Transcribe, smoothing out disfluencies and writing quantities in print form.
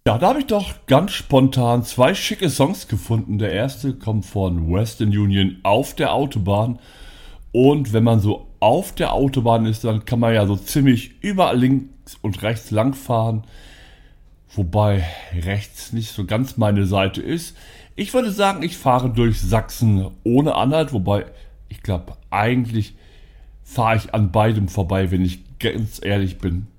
Ja, da habe ich doch ganz spontan zwei schicke Songs gefunden. Der erste kommt von Western Union auf der Autobahn. Und wenn man so auf der Autobahn ist, dann kann man ja so ziemlich überall links und rechts langfahren. Wobei rechts nicht so ganz meine Seite ist. Ich würde sagen, ich fahre durch Sachsen ohne Anhalt. Wobei, ich glaube, eigentlich fahre ich an beidem vorbei, wenn ich ganz ehrlich bin.